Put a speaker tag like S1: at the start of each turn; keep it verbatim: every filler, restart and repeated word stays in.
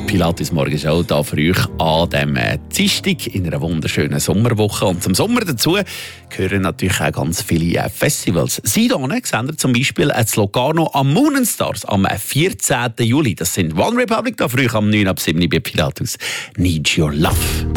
S1: Pilatus morgen Show da für euch an diesem Dienstag in einer wunderschönen Sommerwoche. Und zum Sommer dazu gehören natürlich auch ganz viele Festivals. Sie hier sehen wir zum Beispiel das Locarno am Moonstars am vierzehnten Juli. Das sind One Republic da für euch am neun ab sieben bei Pilatus. Need Your Love.